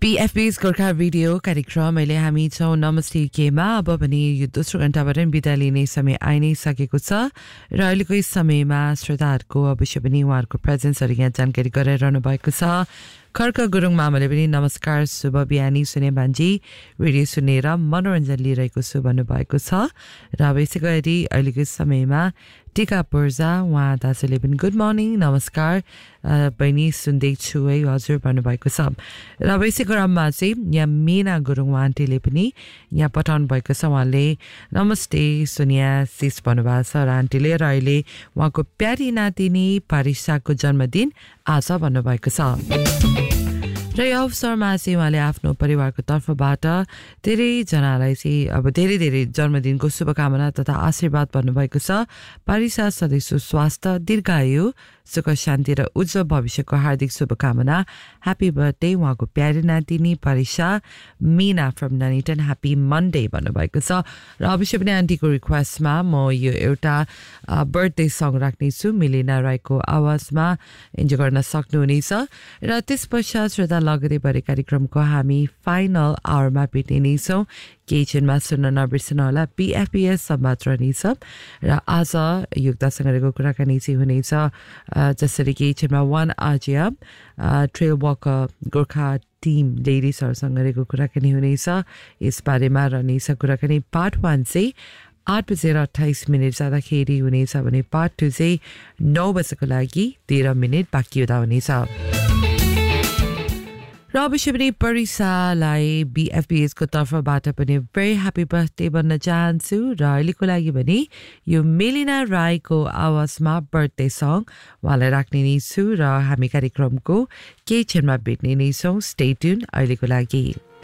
PFB's Gorkha radio कार्यक्रम अहिले हामी छौँ नमस्ते केमा अब पनि यो दोस्रो घण्टाबाट बिदा लिने समय आइ नै सकेको छ र अहिलेको यस समयमा श्रोताहरूको अवश्य पनि उहाँहरूको प्रेजेन्सहरू यहाँ जानकारी गराइरहनु भएको छ खर्क गुरुङ मामाले पनि नमस्कार शुभ बिहानी सुने भान्जी रेडियो सुनेर मनोरञ्जन लिइरहेको छु भन्नुभएको छ र अब यसै गरी अहिलेको समयमा टिका पर्जा उहाँ दाजुले पनि गुड मर्निङ नमस्कार बहिनी सुन्दैछु है हजुर भन्नुभएको छ र अब यसै क्रममा चाहिँ यहाँ मेना गुरुङ आन्टीले पनि यहाँ पठाउनु भएको छ उहाँले नमस्ते सोनिया सिस भन्नुभएको छ र आन्टीले र अहिले उहाँको प्यारी नातिनी पारिसाको जन्मदिन आज भन्नुभएको छ र यो अवसरमा चाहिँ उहाँले आफ्नो परिवारको तर्फबाट धेरैजनालाई चाहिँ अब धेरै धेरै जन्मदिनको शुभकामना तथा आशीर्वाद भन्नुभएको छ पारिसा सदस्य स्वास्थ्य दीर्घायु सुख शान्ति र उज्जवल भविष्यको हार्दिक शुभकामना ह्यापी बर्थडे उहाँको प्यारी नातिनी पारिसा मीना फ्रम ननीटन ह्यापी मन्डे भन्नुभएको छ र अवश्य पनि आन्टीको रिक्वेस्टमा म यो एउटा बर्थडे सङ राख्नेछु मिलिना राईको आवाजमा इन्जोय गर्न सक्नुहुनेछ र त्यस पश्चात श्रोता लगदै भरे कार्यक्रमको हामी फाइनल आवरमा भेट्ने नै छौँ केही क्षणमा सुन्न नबिर्सनु होला PFPS संवाद रहनेछ र आज युक्तासँग रहेको कुराकानी चाहिँ हुनेछ जसरी केही क्षणमा one आजिया trail Walker Gorkha team लेडिजहरूसँग रहेको कुराकानी हुनेछ यसबारेमा रहनेछ कुराकानी पार्ट 1 चाहिँ 8:28 जाँदाखेरि हुनेछ भने पार्ट 2 चाहिँ 9 बजेको लागि 13 मिनट बाँकी हुँदा हुनेछ र अवश्य पनि परिसालाई BFBSको तर्फबाट पनि भेरी ह्यापी बर्थडे भन्न चाहन्छु र अहिलेको लागि भने यो मेलिना राईको आवाजमा बर्थडे सङ उहाँलाई राख्ने नै छु र हामी कार्यक्रमको केही क्षणमा भेट्ने नै छौँ स्टे ट्युन अहिलेको लागि